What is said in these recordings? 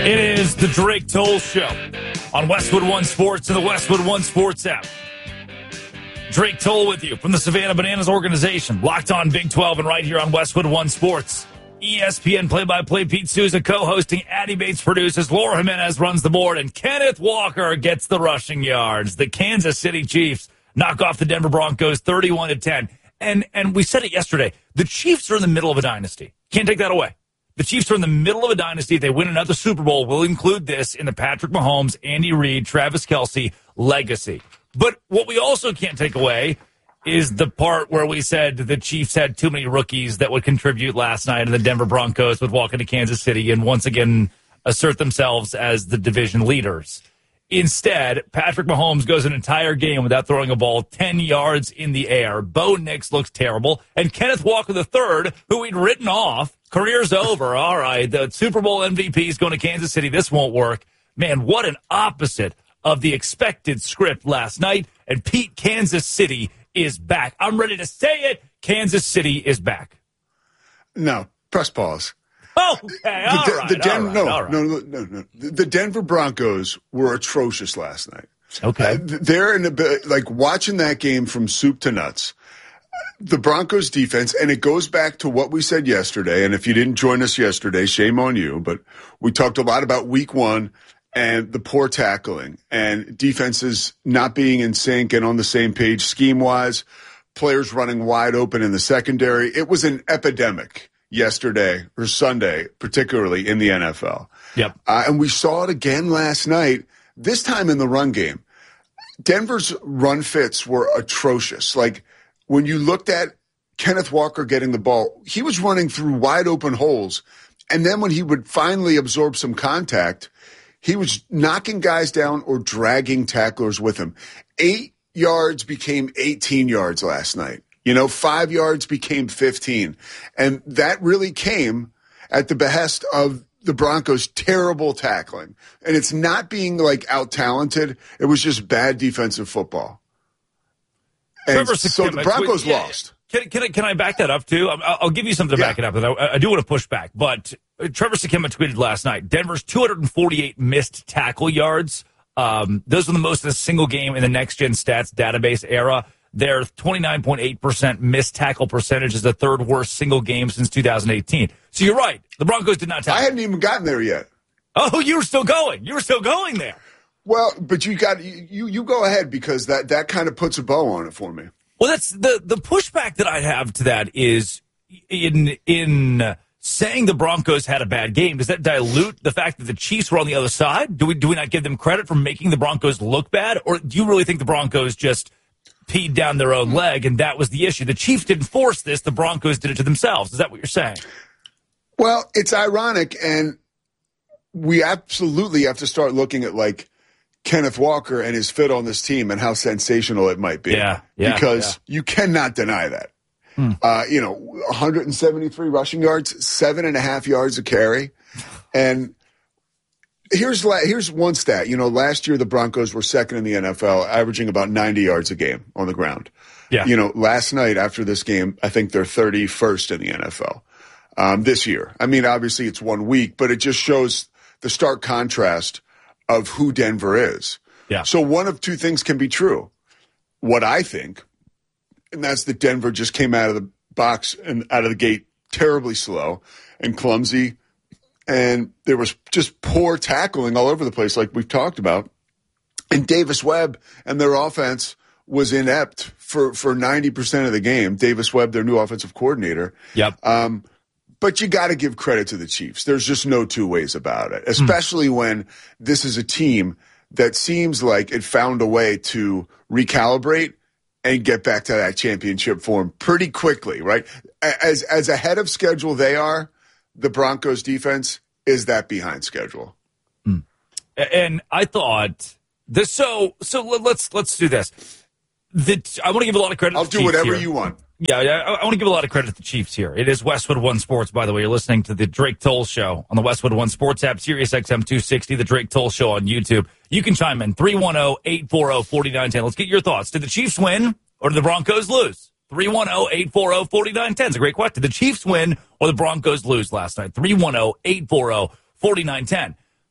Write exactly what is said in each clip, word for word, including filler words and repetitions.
It is the Drake Toll Show on Westwood One Sports and the Westwood One Sports app. Drake Toll with you from the Savannah Bananas organization. Locked on Big twelve and right here on Westwood One Sports. E S P N play-by-play Pete Souza co-hosting. Addie Bates produces. Laura Jimenez runs the board. And Kenneth Walker gets the rushing yards. The Kansas City Chiefs knock off the Denver Broncos thirty-one to ten. And, and we said it yesterday. The Chiefs are in the middle of a dynasty. Can't take that away. The Chiefs are in the middle of a dynasty. If they win another Super Bowl, we'll include this in the Patrick Mahomes, Andy Reid, Travis Kelce legacy. But what we also can't take away is the part where we said the Chiefs had too many rookies that would contribute last night, and the Denver Broncos would walk into Kansas City and once again assert themselves as the division leaders. Instead, Patrick Mahomes goes an entire game without throwing a ball ten yards in the air. Bo Nix looks terrible. And Kenneth Walker the third, who we'd written off, career's over. All right, the Super Bowl M V P is going to Kansas City. This won't work. Man, what an opposite of the expected script last night. And Pete, Kansas City is back. I'm ready to say it. Kansas City is back. No, press pause. Oh, okay, all the, right, the Den- all right, no, all right. no, no, no, no. The Denver Broncos were atrocious last night. Okay. Uh, they're in a like watching that game from soup to nuts. The Broncos defense, and it goes back to what we said yesterday, and if you didn't join us yesterday, shame on you, but we talked a lot about week one and the poor tackling and defenses not being in sync and on the same page scheme-wise, players running wide open in the secondary. It was an epidemic yesterday or Sunday, particularly in the N F L. Yep. Uh, and we saw it again last night, this time in the run game. Denver's run fits were atrocious. Like, when you looked at Kenneth Walker getting the ball, he was running through wide open holes. And then when he would finally absorb some contact, he was knocking guys down or dragging tacklers with him. Eight yards became eighteen yards last night. You know, five yards became fifteen. And that really came at the behest of the Broncos' terrible tackling. And it's not being, like, out-talented. It was just bad defensive football. And so the Broncos yeah, lost. Can, can, I, can I back that up, too? I'll, I'll give you something to yeah. back it up. I, I do want to push back. But Trevor Sikkema tweeted last night, Denver's two hundred forty-eight missed tackle yards. Um, those are the most in a single game in the next-gen stats database era. Their twenty-nine point eight percent missed tackle percentage is the third worst single game since two thousand eighteen. So you're right. The Broncos did not tackle. I hadn't even gotten there yet. Oh, you were still going. You were still going there. Well, but you got you you go ahead because that, that kind of puts a bow on it for me. Well, that's the the pushback that I have to that is in in saying the Broncos had a bad game. Does that dilute the fact that the Chiefs were on the other side? Do we do we not give them credit for making the Broncos look bad, or do you really think the Broncos just peed down their own leg and that was the issue? The Chiefs didn't force this; the Broncos did it to themselves. Is that what you're saying? Well, it's ironic, and we absolutely have to start looking at like Kenneth Walker and his fit on this team and how sensational it might be. Yeah, yeah, because yeah. you cannot deny that. Hmm. Uh, you know, one hundred seventy-three rushing yards, seven and a half yards a carry. And here's la- here's one stat. You know, last year the Broncos were second in the N F L, averaging about ninety yards a game on the ground. Yeah. You know, last night after this game, I think they're thirty-first in the N F L um, this year. I mean, obviously it's one week, but it just shows the stark contrast of who Denver is. Yeah. So one of two things can be true. What I think, and that's that Denver just came out of the box and out of the gate terribly slow and clumsy, and there was just poor tackling all over the place like we've talked about. And Davis Webb and their offense was inept for, for ninety percent of the game. Davis Webb, their new offensive coordinator. Yep. Um, But you got to give credit to the Chiefs. There's just no two ways about it, especially mm. when this is a team that seems like it found a way to recalibrate and get back to that championship form pretty quickly, right? As as ahead of schedule they are, the Broncos defense is that behind schedule. Mm. And I thought this. So so let's let's do this. The, I want to give a lot of credit. I'll to do Chiefs whatever here. you want. Yeah, yeah, I want to give a lot of credit to the Chiefs here. It is Westwood One Sports, by the way. You're listening to the Drake Toll Show on the Westwood One Sports app, Sirius X M two sixty, the Drake Toll Show on YouTube. You can chime in, three one zero, eight four zero, four nine one zero. Let's get your thoughts. Did the Chiefs win or did the Broncos lose? three one zero, eight four zero, four nine one zero. It's a great question. Did the Chiefs win or the Broncos lose last night? three one zero, eight four zero, four nine one zero.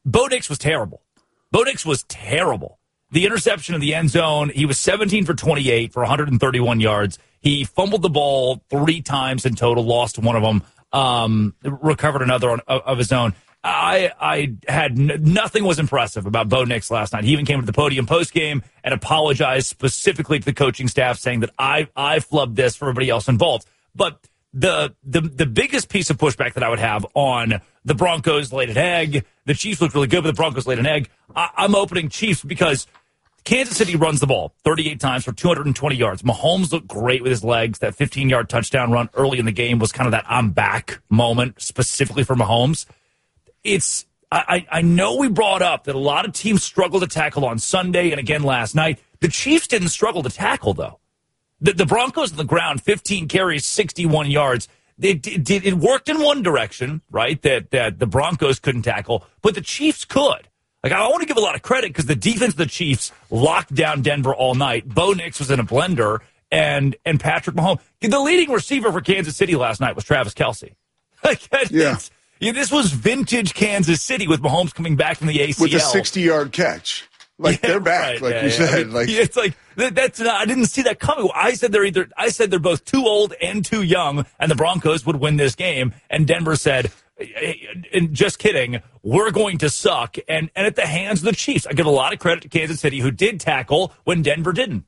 Bo Nix was terrible. Bo Nix was terrible. The interception in the end zone, he was seventeen for twenty-eight for one hundred thirty-one yards. He fumbled the ball three times in total, lost one of them, um, recovered another on, of his own. I I had n- nothing was impressive about Bo Nix last night. He even came to the podium post-game and apologized specifically to the coaching staff, saying that I, I flubbed this for everybody else involved. But the, the the biggest piece of pushback that I would have on the Broncos laid an egg. The Chiefs looked really good, but the Broncos laid an egg. I, I'm opening Chiefs because Kansas City runs the ball thirty-eight times for two hundred twenty yards. Mahomes looked great with his legs. That fifteen-yard touchdown run early in the game was kind of that I'm back moment specifically for Mahomes. It's I, I know we brought up that a lot of teams struggle to tackle on Sunday and again last night. The Chiefs didn't struggle to tackle, though. The, the Broncos on the ground, fifteen carries, sixty-one yards. It, it, it worked in one direction, right, that, that the Broncos couldn't tackle, but the Chiefs could. Like, I want to give a lot of credit because the defense of the Chiefs locked down Denver all night. Bo Nix was in a blender, and and Patrick Mahomes. The leading receiver for Kansas City last night was Travis Kelce. Like, yeah. yeah, this was vintage Kansas City with Mahomes coming back from the A C L. With a sixty-yard catch. Like, yeah, they're back, right, like yeah, you yeah. said. I mean, like It's like, that, that's not, I didn't see that coming. I said they're either, I said they're both too old and too young, and the Broncos would win this game. And Denver said, and just kidding, we're going to suck. And, and at the hands of the Chiefs, I give a lot of credit to Kansas City, who did tackle when Denver didn't.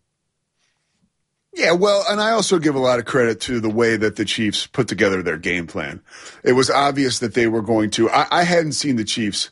Yeah, well, and I also give a lot of credit to the way that the Chiefs put together their game plan. It was obvious that they were going to. I, I hadn't seen the Chiefs,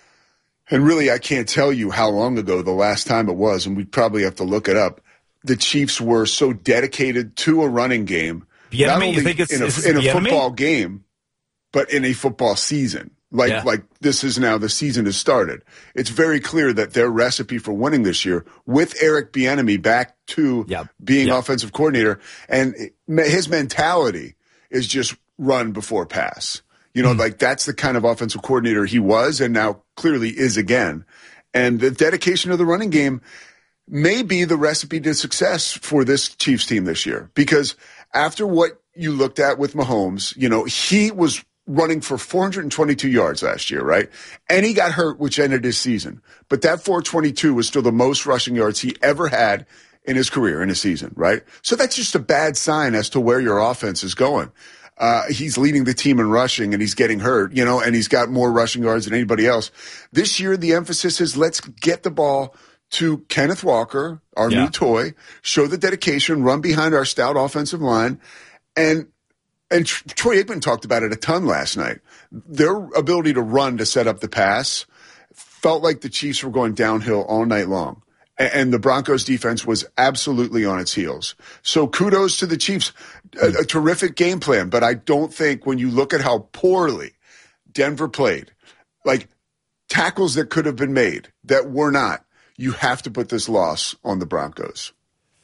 and really I can't tell you how long ago the last time it was, and we'd probably have to look it up. The Chiefs were so dedicated to a running game, Bieniemy, not only you think it's, in a, is in a Bieniemy? football game, but in a football season. Like, yeah. like this is now the season has started. It's very clear that their recipe for winning this year, with Eric Bieniemy back to yep. being yep. offensive coordinator, and his mentality is just run before pass. You know, mm. like that's the kind of offensive coordinator he was and now clearly is again. And the dedication of the running game may be the recipe to success for this Chiefs team this year. Because after what you looked at with Mahomes, you know, he was running for four hundred twenty-two yards last year, right? And he got hurt, which ended his season. But that four twenty-two was still the most rushing yards he ever had in his career, in a season, right? So that's just a bad sign as to where your offense is going. Uh, he's leading the team in rushing, and he's getting hurt, you know, and he's got more rushing yards than anybody else. This year, the emphasis is let's get the ball to Kenneth Walker, our yeah. new toy, show the dedication, run behind our stout offensive line, and And Troy Aikman talked about it a ton last night. Their ability to run to set up the pass felt like the Chiefs were going downhill all night long. And the Broncos defense was absolutely on its heels. So kudos to the Chiefs. A, a terrific game plan. But I don't think when you look at how poorly Denver played, like tackles that could have been made that were not, you have to put this loss on the Broncos.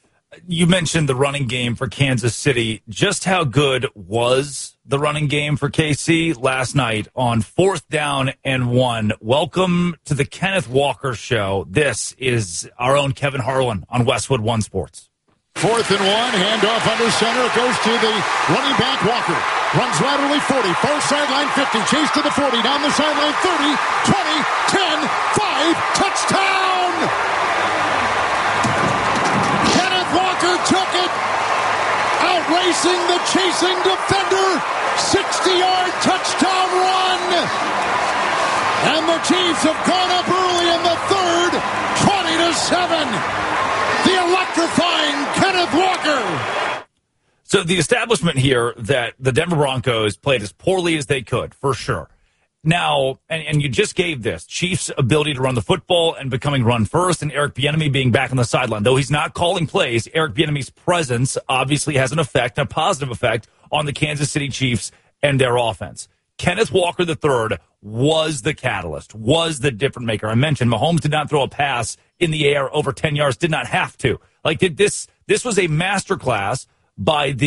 You mentioned the running game for Kansas City. Just how good was the running game for K C last night on fourth down and one? Welcome to the Kenneth Walker Show. This is our own Kevin Harlan on Westwood One Sports. Fourth and one, handoff under center. It goes to the running back Walker. Runs laterally forty, far sideline fifty, chase to the forty, down the sideline thirty, twenty, ten, five, touchdown! Took it, outracing the chasing defender, sixty-yard touchdown run. And the Chiefs have gone up early in the third, twenty to seven. The electrifying Kenneth Walker. So the establishment here that the Denver Broncos played as poorly as they could, for sure. Now, and, and you just gave this, Chiefs' ability to run the football and becoming run first, and Eric Bieniemy being back on the sideline. Though he's not calling plays, Eric Bieniemy's presence obviously has an effect, a positive effect, on the Kansas City Chiefs and their offense. Kenneth Walker the third was the catalyst, was the difference maker. I mentioned Mahomes did not throw a pass in the air over ten yards, did not have to. Like, did this, this was a masterclass by the